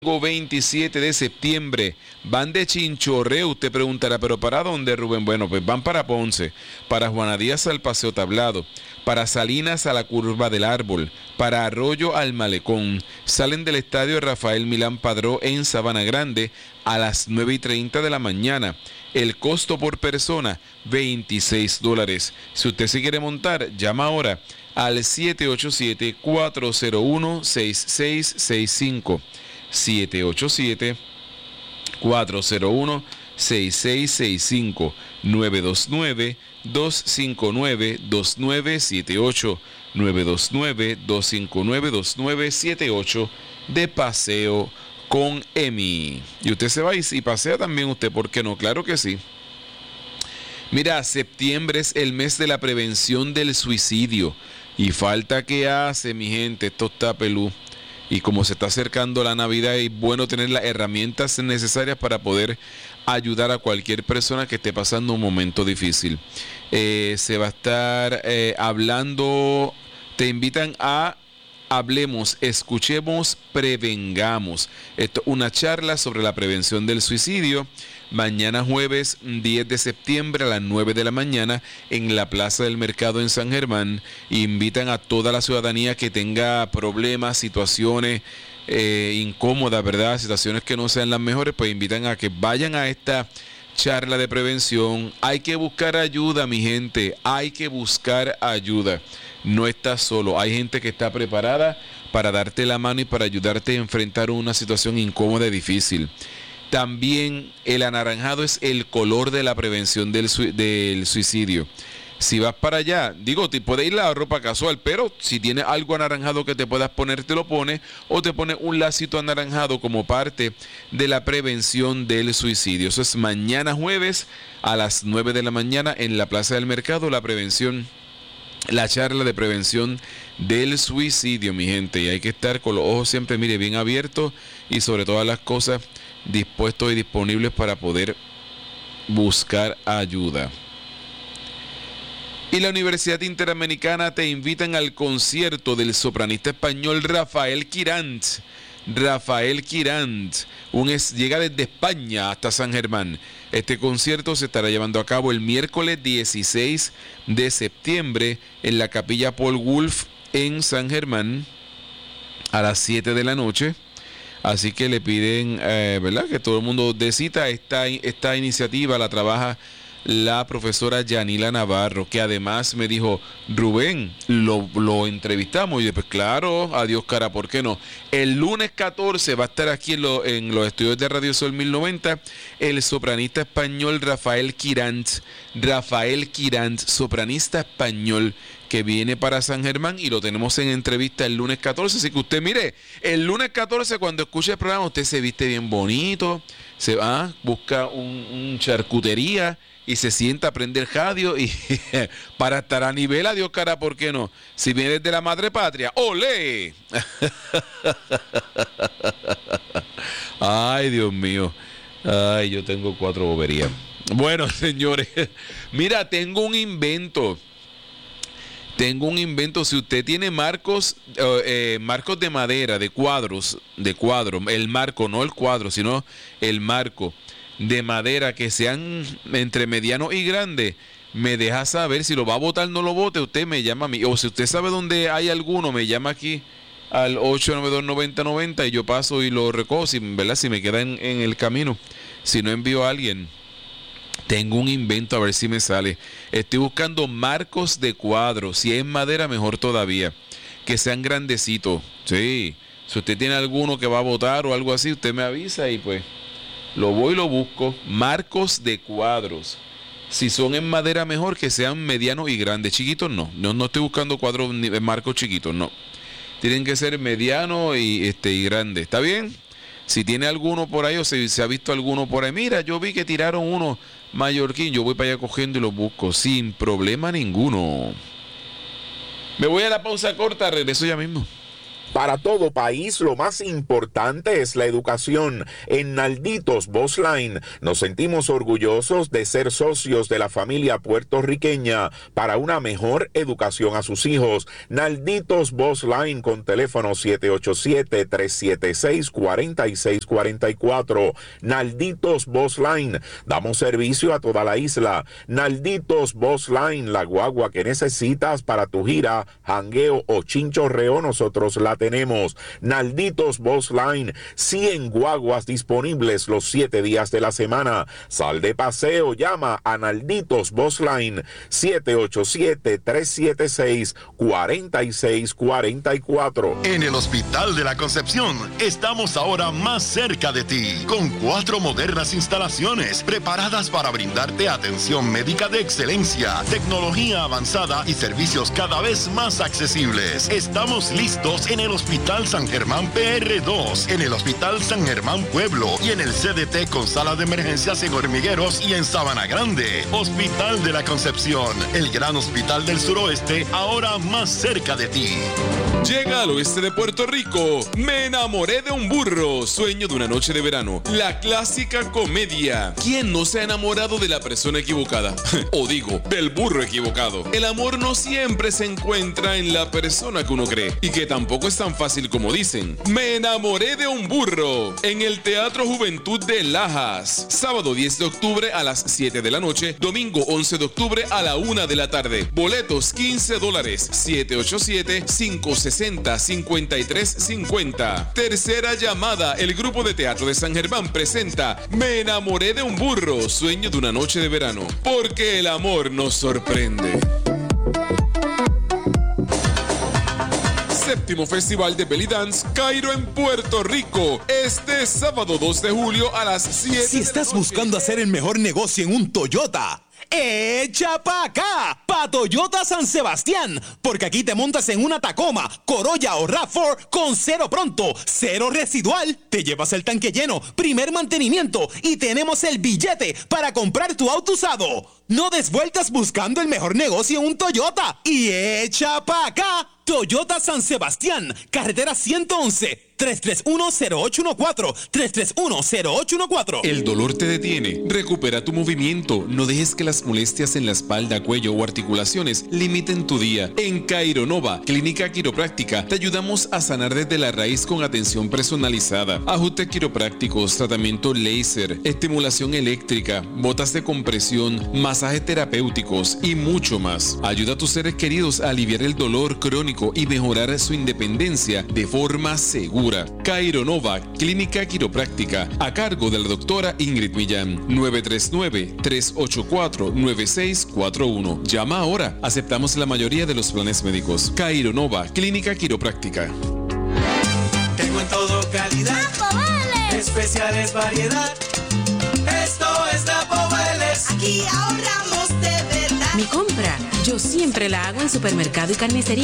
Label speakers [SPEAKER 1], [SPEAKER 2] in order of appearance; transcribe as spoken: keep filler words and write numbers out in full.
[SPEAKER 1] veintisiete de septiembre, van de Chinchorreo. Usted preguntará, ¿pero para dónde, Rubén? Bueno, pues van para Ponce, para Juana Díaz al Paseo Tablado, para Salinas a la Curva del Árbol, para Arroyo al Malecón. Salen del estadio Rafael Milán Padró en Sabana Grande a las nueve y treinta de la mañana. El costo por persona, veintiséis dólares. Si usted se quiere montar, llama ahora al siete ocho siete, cuatro cero uno, seis seis seis cinco. siete ocho siete, cuatro cero uno, seis seis seis cinco, nueve dos nueve, dos cinco nueve, dos nueve siete ocho, nueve dos nueve, dos cinco nueve, dos nueve siete ocho de Paseo con Emi. Y usted se va y, y pasea también usted, ¿por qué no? Claro que sí. Mira, septiembre es el mes de la prevención del suicidio. Y falta que hace, mi gente, esto está pelú. Y como se está acercando la Navidad, es bueno tener las herramientas necesarias para poder ayudar a cualquier persona que esté pasando un momento difícil. Eh, se va a estar eh, hablando, te invitan a Hablemos, Escuchemos, Prevengamos. Esto es una charla sobre la prevención del suicidio. Mañana jueves diez de septiembre a las nueve de la mañana en la Plaza del Mercado en San Germán. Invitan a toda la ciudadanía que tenga problemas, situaciones eh, incómodas, ¿verdad? Situaciones que no sean las mejores, pues invitan a que vayan a esta charla de prevención. Hay que buscar ayuda, mi gente. Hay que buscar ayuda. No estás solo. Hay gente que está preparada para darte la mano y para ayudarte a enfrentar una situación incómoda y difícil. También el anaranjado es el color de la prevención del, su del suicidio. Si vas para allá, digo, te puedes ir la ropa casual, pero si tienes algo anaranjado que te puedas poner, te lo pones, o te pones un lacito anaranjado como parte de la prevención del suicidio. Eso es mañana jueves a las nueve de la mañana en la Plaza del Mercado, la prevención, la charla de prevención del suicidio, mi gente. Y hay que estar con los ojos siempre, mire, bien abiertos y sobre todas las cosas dispuestos y disponibles para poder buscar ayuda. Y la Universidad Interamericana te invitan al concierto del sopranista español Rafael Quirant. Rafael Quirant, un es, llega desde España hasta San Germán. Este concierto se estará llevando a cabo el miércoles dieciséis de septiembre en la Capilla Paul Wolf en San Germán a las siete de la noche. Así que le piden, eh, ¿verdad?, que todo el mundo dé cita. Esta, esta iniciativa la trabaja la profesora Yanila Navarro, que además me dijo, Rubén, lo, lo entrevistamos. Y yo, pues claro, adiós cara, ¿por qué no? El lunes catorce va a estar aquí en, lo, en los estudios de Radio Sol mil noventa el sopranista español Rafael Quirant. Rafael Quirant, sopranista español, que viene para San Germán y lo tenemos en entrevista el lunes catorce. Así que usted, mire, el lunes catorce cuando escuche el programa, usted se viste bien bonito, se va, busca un, un charcutería y se sienta a prender radio y para estar a nivel, adiós cara, ¿por qué no? Si viene de la madre patria, ¡olé! Ay, Dios mío. Ay, yo tengo cuatro boberías. Bueno, señores, mira, tengo un invento. Tengo un invento. Si usted tiene marcos, eh, marcos de madera, de cuadros, de cuadro, el marco, no el cuadro, sino el marco de madera que sean entre mediano y grande, me deja saber. Si lo va a botar, no lo bote, usted me llama a mí. O si usted sabe dónde hay alguno, me llama aquí al ocho nueve dos, noventa noventa y yo paso y lo recojo, si, ¿verdad? Si me queda en, en el camino. Si no, envío a alguien. Tengo un invento, a ver si me sale. Estoy buscando marcos de cuadros. Si es madera, mejor todavía. Que sean grandecitos. Sí. Si usted tiene alguno que va a botar o algo así, usted me avisa y pues lo voy y lo busco. Marcos de cuadros. Si son en madera, mejor que sean medianos y grandes. Chiquitos no. No, no estoy buscando cuadros, marcos chiquitos, no. Tienen que ser medianos y, este, y grandes. ¿Está bien? Si tiene alguno por ahí o si se ha visto alguno por ahí, mira, yo vi que tiraron uno mallorquín, yo voy para allá cogiendo y lo busco sin problema ninguno. Me voy a la pausa corta, regreso ya mismo.
[SPEAKER 2] Para todo país, lo más importante es la educación. En Nalditos Bus Line nos sentimos orgullosos de ser socios de la familia puertorriqueña para una mejor educación a sus hijos. Nalditos Bus Line con teléfono siete ocho siete, tres siete seis, cuatro seis cuatro cuatro. Nalditos Bus Line. Damos servicio a toda la isla. Nalditos Bus Line, la guagua que necesitas para tu gira, jangueo o chinchorreo, nosotros la tenemos. Nalditos Bus Line, cien guaguas disponibles los siete días de la semana. Sal de paseo, llama a Nalditos Bus Line siete ocho siete, tres siete seis, cuatro seis cuatro cuatro.
[SPEAKER 3] En el Hospital de la Concepción estamos ahora más cerca de ti, con cuatro modernas instalaciones preparadas para brindarte atención médica de excelencia, tecnología avanzada y servicios cada vez más accesibles. Estamos listos en el Hospital San Germán P R dos, en el Hospital San Germán Pueblo y en el C D T con sala de emergencias en Hormigueros y en Sabana Grande. Hospital de la Concepción, el gran hospital del suroeste, ahora más cerca de ti.
[SPEAKER 1] Llega al oeste de Puerto Rico. Me enamoré de un burro. Sueño de una noche de verano. La clásica comedia. ¿Quién no se ha enamorado de la persona equivocada? O digo, del burro equivocado. El amor no siempre se encuentra en la persona que uno cree y que tampoco es tan fácil como dicen. Me enamoré de un burro en el Teatro Juventud de Lajas. Sábado diez de octubre a las siete de la noche. Domingo once de octubre a la una de la tarde. Boletos quince dólares. siete ocho siete, cinco seis cero, cinco tres cinco cero. Tercera llamada. El grupo de teatro de San Germán presenta Me enamoré de un burro. Sueño de una noche de verano. Porque el amor nos sorprende. Séptimo Festival de Belly Dance Cairo en Puerto Rico. Este sábado dos de julio a las siete.
[SPEAKER 4] Si estás buscando hacer el mejor negocio en un Toyota, ¡echa pa' acá! Pa' Toyota San Sebastián. Porque aquí te montas en una Tacoma, Corolla o RAV cuatro con cero pronto, cero residual. Te llevas el tanque lleno, primer mantenimiento y tenemos el billete para comprar tu auto usado. No des vueltas buscando el mejor negocio en un Toyota. Y echa pa' acá. Toyota San Sebastián, carretera ciento once, tres tres uno, cero ocho uno cuatro, tres tres uno, cero ocho uno cuatro.
[SPEAKER 1] El dolor te detiene. Recupera tu movimiento. No dejes que las molestias en la espalda, cuello o articulaciones limiten tu día. En Cairo Nova, Clínica Quiropráctica, te ayudamos a sanar desde la raíz con atención personalizada. Ajustes quiroprácticos, tratamiento láser, estimulación eléctrica, botas de compresión, masajes terapéuticos y mucho más. Ayuda a tus seres queridos a aliviar el dolor crónico y mejorar su independencia de forma segura. Cairo Nova, Clínica Quiropráctica, a cargo de la doctora Ingrid Millán. nueve tres nueve, tres ocho cuatro, nueve seis cuatro uno. Llama ahora. Aceptamos la mayoría de los planes médicos. Cairo Nova, Clínica Quiropráctica.
[SPEAKER 5] Tengo en todo calidad. ¡Napo especiales variedad. Esto es Napo Vélez.
[SPEAKER 6] Aquí ahorramos de verdad.
[SPEAKER 7] Mi compra, yo siempre la hago en Supermercado y Carnicería